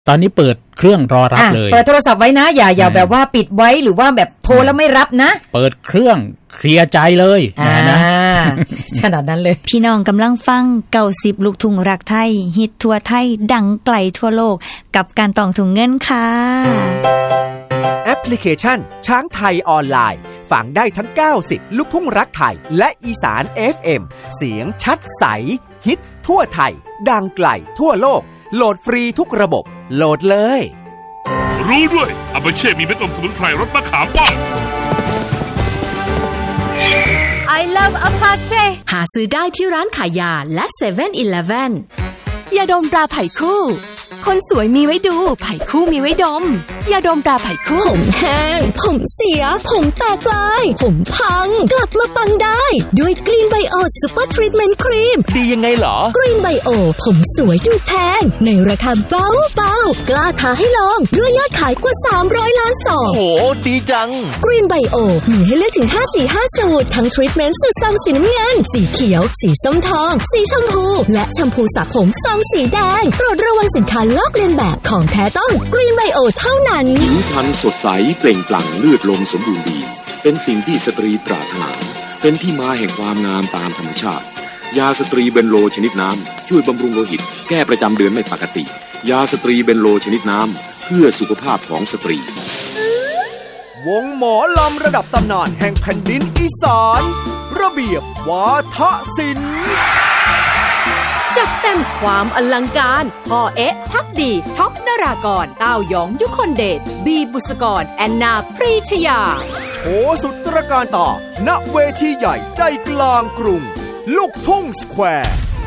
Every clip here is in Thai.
ตอนนี้เปิดเครื่องรอรับเลยเปิดโทรศัพท์ไว้นะอย่าแบบว่าปิดไว้หรือว่าแบบโทรแล้วไม่รับนะเปิดเครื่องเคลียร์ใจเลยนะขนาดนั้นเลยพี่น้องกำลังฟัง90ลูกทุ่งรักไทยฮิตทั่วไทยดังไกลทั่วโลกกับการต่องถุงเงินค่ะแอปพลิเคชันช้างไทยออนไลน์ฟังได้ทั้ง90ลูกทุ่งรักไทยและอีสาน FM เสียงชัดใสฮิตทั่วไทยดังไกลทั่วโลกโหลดฟรีทุกระบบโหลดเลยรู้ด้วยอาเบเช่มีเม็ดนมสมุนไพรรสมะขามป้อม I love Apache หาซื้อได้ที่ร้านขายยาและ 7-Eleven ยาดมตราไผ่คู่คนสวยมีไว้ดูไผ่คู่มีไว้ดมยาดมตราไผ่คู่ผมแห้งผมเสียผมแตกลายผมพังกลับมาปังได้ด้วยกรีนไบโอซุปเปอร์ทรีทเมนต์ครีมดียังไงหรอกรีนไบโอผมสวยดูแพงในราคาเบาๆกล้าท้าให้ลองด้วยยอดขายกว่า300ล้านซองโหดีจังกรีนไบโอมีให้เลือกถึง5สี5สูตรทั้งทรีทเมนต์สูตรซองสีน้ำเงินสีเขียวสีส้มทองสีชมพูและแชมพูสระผมซองสีแดงโปรดระวังสินค้าลอกเลียนแบบของแท้ต้องกรีนไบโอเท่านั้นผิวพรรณสดใสเปล่งปลั่งเลือดลมสมบูรณ์ดีเป็นสิ่งที่สตรีปรารถนาเป็นที่มาแห่งความงามตามธรรมชาติยาสตรีเบนโลชนิดน้ำช่วยบำรุงโลหิตแก้ประจำเดือนไม่ปกติยาสตรีเบนโลชนิดน้ำเพื่อสุขภาพของสตรีวงหมอลำระดับตำนานแห่งแผ่นดินอีสานระเบียบวาทศิลป์จัดเต็มความอลังการพ่อเอ๊ะพักดีท็อปนรากรเต้ายองยุคนเดชบีบุษกรแอนนาปรีชยาโหสุดตระการตาณเวทีใหญ่ใจกลางกรุงลูกทุ่งสแควร์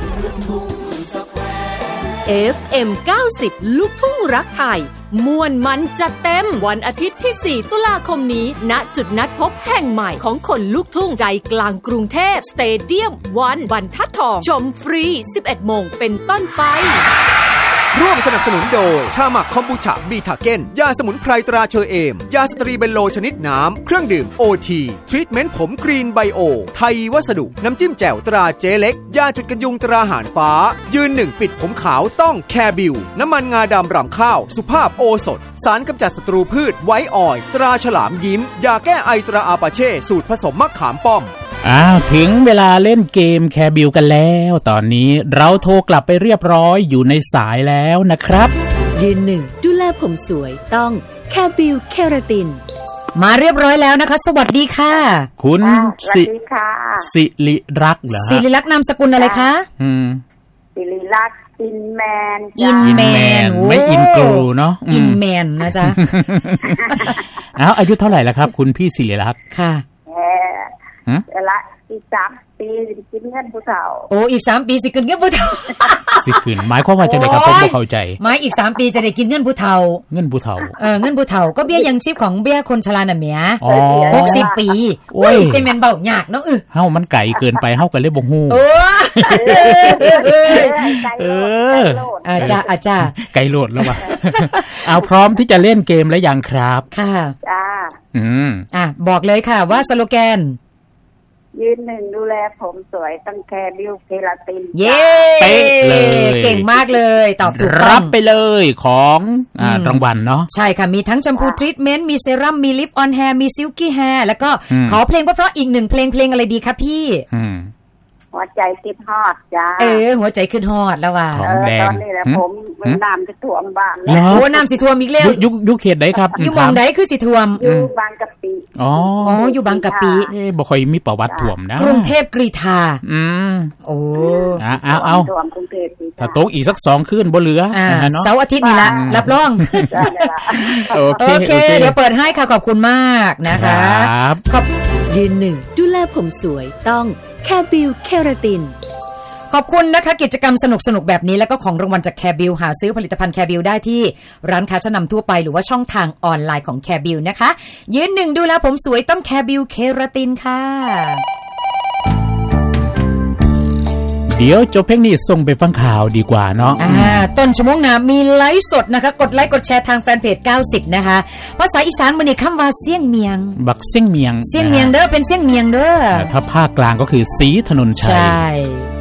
FM 90ลูกทุ่งรักไทยม่วนมันจัดเต็มวันอาทิตย์ที่4ตุลาคมนี้ณจุดนัดพบแห่งใหม่ของคนลูกทุ่งใจกลางกรุงเทพสเตเดียมวันบรรทัดทองชมฟรี 11 โมงเป็นต้นไปร่วมสนับสนุนโดยชาหมักคอมบูชาบีทาเก้นยาสมุนไพรตราเชอเอมยาสตรีเบนโลชนิดน้ำเครื่องดื่มโอทีทรีทเมนต์ผมกรีนไบโอไทยวัสดุน้ำจิ้มแจ่วตราเจ๊เล็กยาจุดกันยุงตราหารฟ้ายืนหนึ่งปิดผมขาวต้องแคร์บิวน้ำมันงาดำรำข้าวสุภาพโอสถสารกำจัดศัตรูพืชไวท์ออยล์ตราฉลามยิ้มยาแก้ไอตราอาปาเช่สูตรผสมมะขามป้อมถึงเวลาเล่นเกมแคร์บิวกันแล้วตอนนี้เราโทรกลับไปเรียบร้อยอยู่ในสายแล้วนะครับยืนหนึ่งดูแลผมสวยต้องแคร์บิวเคราตินมาเรียบร้อยแล้วนะคะสวัสดีค่ะคุณสิริรักษ์เหรอสิริรักษ์นามสกุลอะไรคะสิริรักษ์อินแมนไม่อินกรูเนาะอินแมนนะจ๊ะอายุเท่าไหร่แล้วครับคุณพี่สิริรักษ์ค่ะละอีก3 ปีสิกินเงินผู้เฒ่าโอ้อีก3 ปีสิกินเงินผู้เฒ่าสิคืนหมายความว่าจะได้ครับผมบ่เข้าใจหมายอีก3 ปีจะได้กินเงินผู้เฒ่าเงินผู้เฒ่าเงินผู้เฒ่าก็เบี้ยยังชีพของเบี้ยคนชราน่ะแหม60 ปีโอ้ยแต่แม่นเบายากเนาะเฮามันไกลเกินไปเฮาก็เลยบ่ฮู้จ้าไกลโลดแล้วว่ะเอาพร้อมที่จะเล่นเกมแล้วยังครับค่ะจ้าบอกเลยค่ะว่าสโลแกนยืนหนึ่งดูแลผมสวยต้องแคร์บิวเคราตินเย้เป๊ะเลยเก่งมากเลยตอบถูกต้องรับไปเลยของรางวัลเนาะใช่ค่ะมีทั้งแชมพูทรีทเมนต์มีเซรั่มมีลิปออนแฮร์มีซิลกี้แฮร์แล้วก็ขอเพลงเพราะๆอีก1เพลงอะไรดีครับพี่หัวใจคิดฮอดจ้าหัวใจขึ้นฮอดแล้วว่ะตอนนี้แหละผมน้ำจะท่วมบ้างโอ้น้ำสิท่วมอีกแล้วยุคเขตไหนครับอยู่หม่องใดคือสิท่วมอยู่บางกะปิอยู่บางกะปิบ่ค่อยมีประวัติท่วมนะกรุงเทพกรีฑาโอ้เอาถ้าตกอีกสัก2คืนบ่เหลือเสาร์อาทิตย์นี่ละรับรองโอเคเดี๋ยวเปิดให้ค่ะขอบคุณมากนะคะครับยืนหนึ่งดูแลผมสวยต้องแคร์บิวเคราตินขอบคุณนะคะกิจกรรมสนุกๆแบบนี้แล้วก็ของรางวัลจากแคร์บิวหาซื้อผลิตภัณฑ์แคร์บิวได้ที่ร้านค้าชั้นนำทั่วไปหรือว่าช่องทางออนไลน์ของแคร์บิวนะคะยืนหนึ่งดูแลผมสวยต้องแคร์บิวเคราตินค่ะเดี๋ยวจบเพลงนี้ส่งไปฟังข่าวดีกว่าเนาะต้นชั่วโมงหน้ามีไลฟ์สดนะคะกดไลค์กดแชร์ทางแฟนเพจ90นะคะภาษาอีสานมื้อนี้คำว่าเสียงเมียงบักเสียงเมียงเสียงเมียงเด้อเป็นเสียงเมียงเด้อถ้าภาคกลางก็คือศรีถนนชัยใช่